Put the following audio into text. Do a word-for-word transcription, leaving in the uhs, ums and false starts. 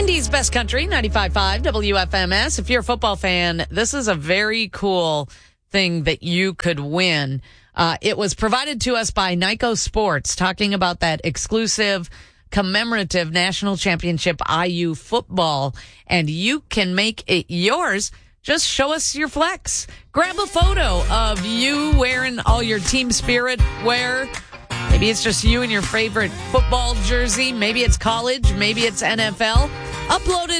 Indy's Best Country, ninety-five point five W F M S. If you're a football fan, this is a very cool thing that you could win. Uh, it was provided to us by Nyco Sports, talking about that exclusive commemorative national championship I U football, and you can make it yours. Just show us your flex. Grab a photo of you wearing all your team spirit wear. Maybe it's just you and your favorite football jersey. Maybe it's college. Maybe it's N F L. Upload it